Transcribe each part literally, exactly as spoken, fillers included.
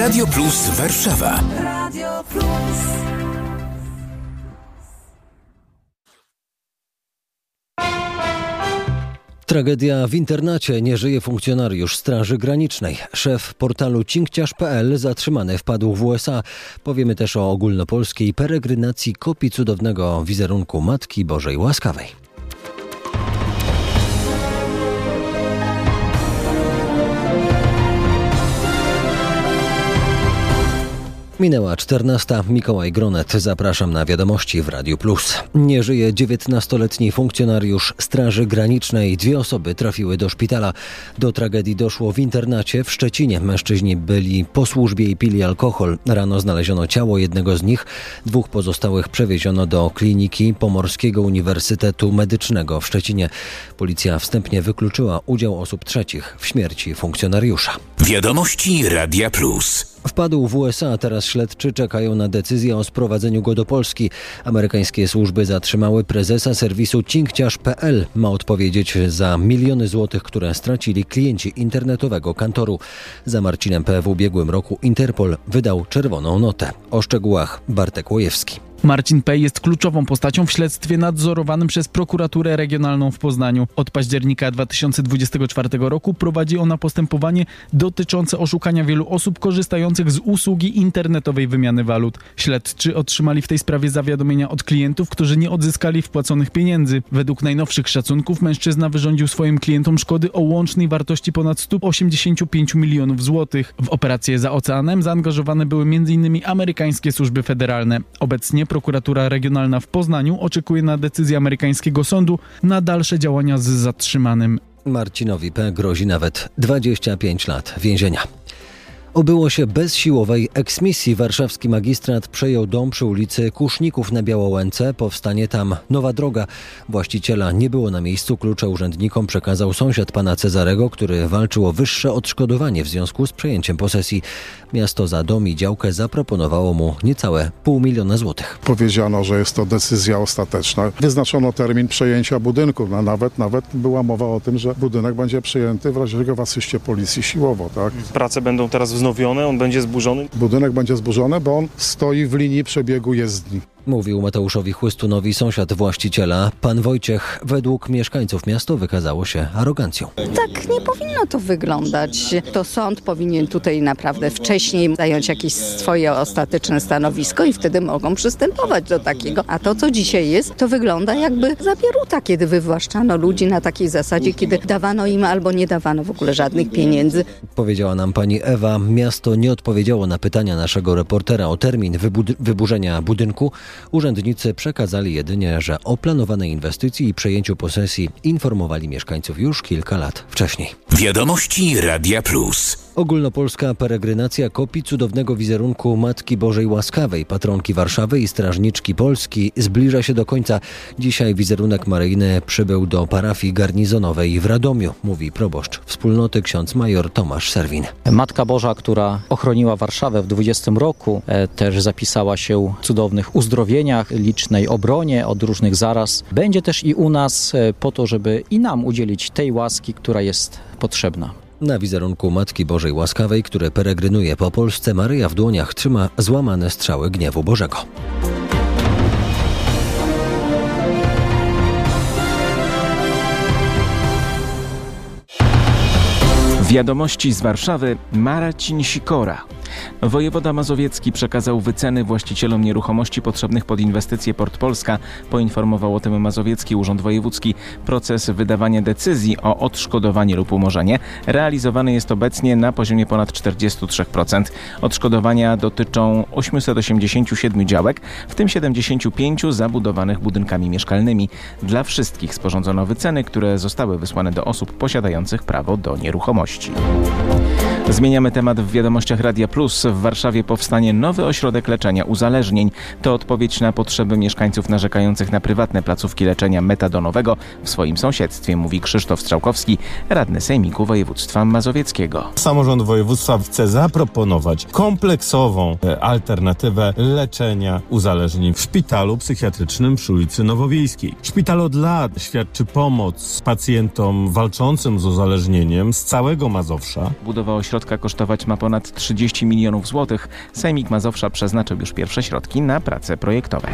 Radio Plus Warszawa. Radio Plus. Tragedia w internacie. Nie żyje funkcjonariusz Straży Granicznej. Szef portalu cinkciarz kropka pe el zatrzymany wpadł w u es a. Powiemy też o ogólnopolskiej peregrinacji kopii cudownego wizerunku Matki Bożej Łaskawej. Minęła czternasta. Mikołaj Gronet. Zapraszam na wiadomości w Radiu Plus. Nie żyje dziewiętnastoletni funkcjonariusz Straży Granicznej. Dwie osoby trafiły do szpitala. Do tragedii doszło w internacie w Szczecinie. Mężczyźni byli po służbie i pili alkohol. Rano znaleziono ciało jednego z nich. Dwóch pozostałych przewieziono do kliniki Pomorskiego Uniwersytetu Medycznego w Szczecinie. Policja wstępnie wykluczyła udział osób trzecich w śmierci funkcjonariusza. Wiadomości Radia Plus. Wpadł w u es a, teraz śledczy czekają na decyzję o sprowadzeniu go do Polski. Amerykańskie służby zatrzymały prezesa serwisu cinkciarz kropka pe el. Ma odpowiedzieć za miliony złotych, które stracili klienci internetowego kantoru. Za Marcinem P. w ubiegłym roku Interpol wydał czerwoną notę. O szczegółach Bartek Łojewski. Marcin P. jest kluczową postacią w śledztwie nadzorowanym przez prokuraturę regionalną w Poznaniu. Od października dwa tysiące dwudziestego czwartego roku prowadzi ona postępowanie dotyczące oszukania wielu osób korzystających z usługi internetowej wymiany walut. Śledczy otrzymali w tej sprawie zawiadomienia od klientów, którzy nie odzyskali wpłaconych pieniędzy. Według najnowszych szacunków mężczyzna wyrządził swoim klientom szkody o łącznej wartości ponad sto osiemdziesiąt pięć milionów złotych. W operację za oceanem zaangażowane były między innymi amerykańskie służby federalne. Obecnie prokuratura regionalna w Poznaniu oczekuje na decyzję amerykańskiego sądu na dalsze działania z zatrzymanym. Marcinowi P. grozi nawet dwadzieścia pięć lat więzienia. Obyło się bez siłowej eksmisji. Warszawski magistrat przejął dom przy ulicy Kuszników na Białołęce. Powstanie tam nowa droga. Właściciela nie było na miejscu. Klucze urzędnikom przekazał sąsiad pana Cezarego, który walczył o wyższe odszkodowanie w związku z przejęciem posesji. Miasto za dom i działkę zaproponowało mu niecałe pół miliona złotych. Powiedziano, że jest to decyzja ostateczna. Wyznaczono termin przejęcia budynku. No, nawet, nawet była mowa o tym, że budynek będzie przejęty w razie czego w asyście policji siłowo. Tak? Prace będą teraz wznowione, on będzie zburzony? Budynek będzie zburzony, bo on stoi w linii przebiegu jezdni. Mówił Mateuszowi Chłystunowi sąsiad właściciela. Pan Wojciech według mieszkańców miasto wykazało się arogancją. Tak nie powinno to wyglądać. To sąd powinien tutaj naprawdę wcześniej zająć jakieś swoje ostateczne stanowisko i wtedy mogą przystępować do takiego. A to, co dzisiaj jest, to wygląda jakby zabieruta, kiedy wywłaszczano ludzi na takiej zasadzie, kiedy dawano im albo nie dawano w ogóle żadnych pieniędzy. Powiedziała nam pani Ewa. Miasto nie odpowiedziało na pytania naszego reportera o termin wybud- wyburzenia budynku. Urzędnicy przekazali jedynie, że o planowanej inwestycji i przejęciu posesji informowali mieszkańców już kilka lat wcześniej. Wiadomości Radia Plus. Ogólnopolska peregrinacja kopii cudownego wizerunku Matki Bożej Łaskawej, patronki Warszawy i strażniczki Polski zbliża się do końca. Dzisiaj wizerunek maryjny przybył do parafii garnizonowej w Radomiu, mówi proboszcz wspólnoty ksiądz major Tomasz Serwin. Matka Boża, która ochroniła Warszawę w dwudziestym roku, e, też zapisała się w cudownych uzdrowieniach, licznej obronie od różnych zaraz. Będzie też i u nas e, po to, żeby i nam udzielić tej łaski, która jest potrzebna. Na wizerunku Matki Bożej Łaskawej, który peregrynuje po Polsce, Maryja w dłoniach trzyma złamane strzały gniewu Bożego. Wiadomości z Warszawy. Marcin Sikora. Wojewoda mazowiecki przekazał wyceny właścicielom nieruchomości potrzebnych pod inwestycje Port Polska. Poinformował o tym Mazowiecki Urząd Wojewódzki. Proces wydawania decyzji o odszkodowanie lub umorzenie realizowany jest obecnie na poziomie ponad czterdzieści trzy procent. Odszkodowania dotyczą osiemset osiemdziesiąt siedem działek, w tym siedemdziesiąt pięć zabudowanych budynkami mieszkalnymi. Dla wszystkich sporządzono wyceny, które zostały wysłane do osób posiadających prawo do nieruchomości. Zmieniamy temat w wiadomościach Radia Plus. W Warszawie powstanie nowy ośrodek leczenia uzależnień. To odpowiedź na potrzeby mieszkańców narzekających na prywatne placówki leczenia metadonowego w swoim sąsiedztwie, mówi Krzysztof Strzałkowski, radny Sejmiku Województwa Mazowieckiego. Samorząd województwa chce zaproponować kompleksową alternatywę leczenia uzależnień w szpitalu psychiatrycznym przy ulicy Nowowiejskiej. Szpital od lat świadczy pomoc pacjentom walczącym z uzależnieniem z całego Mazowsza. Budowa ośrodka ośrodka kosztować ma ponad trzydzieści milionów złotych. Sejmik Mazowsza przeznaczył już pierwsze środki na prace projektowe.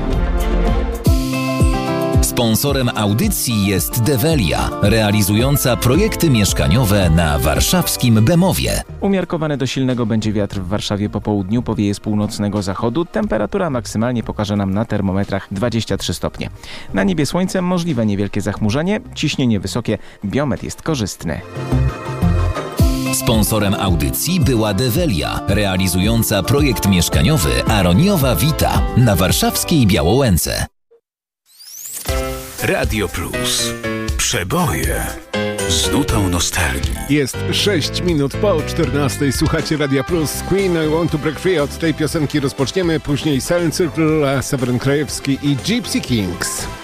Sponsorem audycji jest Develia, realizująca projekty mieszkaniowe na warszawskim Bemowie. Umiarkowany do silnego będzie wiatr w Warszawie po południu, powieje z północnego zachodu. Temperatura maksymalnie pokaże nam na termometrach dwadzieścia trzy stopnie. Na niebie słońce, możliwe niewielkie zachmurzenie, ciśnienie wysokie, biometr jest korzystny. Sponsorem audycji była Develia, realizująca projekt mieszkaniowy Aroniowa Vita na warszawskiej Białołęce. Radio Plus. Przeboje z nutą nostalgii. Jest sześć minut po czternastej. Słuchacie Radia Plus. Queen, I Want to Break Free. Od tej piosenki rozpoczniemy. Później Silent Circle, Seweryn Krajewski i Gypsy Kings.